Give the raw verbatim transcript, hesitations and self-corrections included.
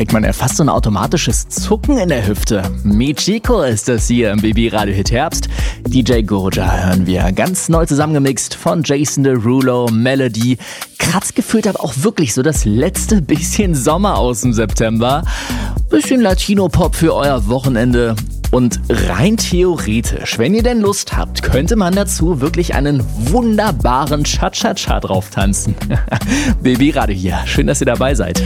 kriegt man ja fast so ein automatisches Zucken in der Hüfte. Michiko ist das hier im B B-Radio Hit Herbst. D J Goja hören wir ganz neu zusammengemixt von Jason Derulo, Melody. Kratzt gefühlt aber auch wirklich so das letzte bisschen Sommer aus dem September. Bisschen Latino-Pop für euer Wochenende. Und rein theoretisch, wenn ihr denn Lust habt, könnte man dazu wirklich einen wunderbaren Cha-Cha-Cha drauf tanzen. B B-Radio hier, schön, dass ihr dabei seid.